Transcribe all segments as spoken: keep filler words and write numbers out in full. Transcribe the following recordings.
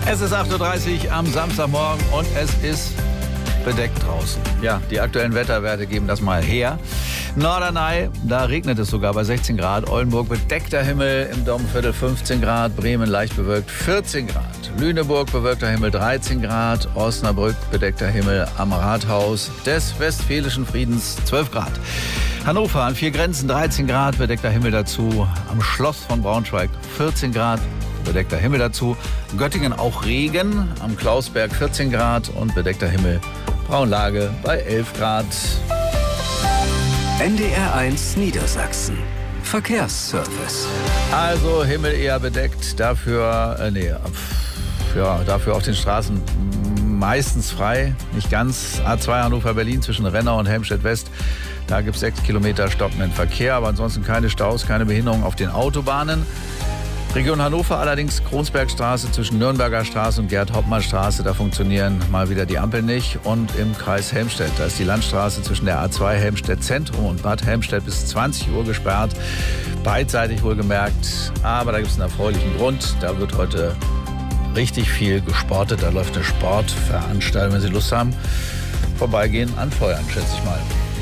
Es ist acht Uhr dreißig am Samstagmorgen und es ist bedeckt draußen. Ja, die aktuellen Wetterwerte geben das mal her. Norderney, da regnet es sogar bei sechzehn Grad. Oldenburg bedeckter Himmel, im Domviertel fünfzehn Grad. Bremen leicht bewölkt vierzehn Grad. Lüneburg bewölkter Himmel dreizehn Grad. Osnabrück bedeckter Himmel am Rathaus des Westfälischen Friedens zwölf Grad. Hannover an vier Grenzen dreizehn Grad, bedeckter Himmel dazu. Am Schloss von Braunschweig vierzehn Grad. Bedeckter Himmel dazu. Göttingen auch Regen, am Klausberg vierzehn Grad und bedeckter Himmel. Braunlage bei elf Grad. N D R eins Niedersachsen. Verkehrsservice. Also Himmel eher bedeckt, dafür, äh, nee, ja, dafür auf den Straßen meistens frei, nicht ganz. A zwei Hannover-Berlin zwischen Rennau und Helmstedt-West. Da gibt es sechs Kilometer stockenden Verkehr, aber ansonsten keine Staus, keine Behinderungen auf den Autobahnen. Region Hannover allerdings Kronsbergstraße zwischen Nürnberger Straße und Gerd-Hauptmann-Straße. Da funktionieren mal wieder die Ampeln nicht. Und im Kreis Helmstedt, da ist die Landstraße zwischen der A zwei Helmstedt Zentrum und Bad Helmstedt bis zwanzig Uhr gesperrt. Beidseitig wohlgemerkt. Aber da gibt es einen erfreulichen Grund. Da wird heute richtig viel gesportet. Da läuft eine Sportveranstaltung. Wenn Sie Lust haben, vorbeigehen, anfeuern, schätze ich mal.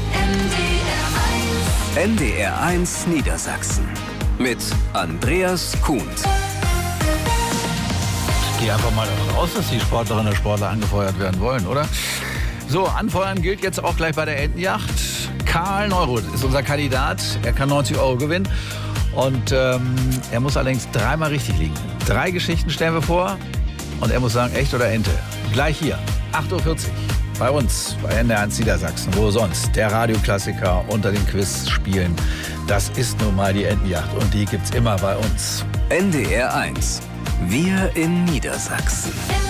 N D R eins Niedersachsen. Mit Andreas Kuhn. Ich gehe einfach mal davon aus, dass die Sportlerinnen und Sportler angefeuert werden wollen, oder? So, anfeuern gilt jetzt auch gleich bei der Entenjacht. Karl Neuroth ist unser Kandidat. Er kann neunzig Euro gewinnen. Und ähm, er muss allerdings dreimal richtig liegen. Drei Geschichten stellen wir vor. Und er muss sagen, echt oder Ente. Gleich hier, acht Uhr vierzig. Bei uns, bei N D R eins Niedersachsen. Wo sonst? Der Radioklassiker unter den Quizspielen. Das ist nun mal die Entenjacht und die gibt's immer bei uns. N D R eins. Wir in Niedersachsen.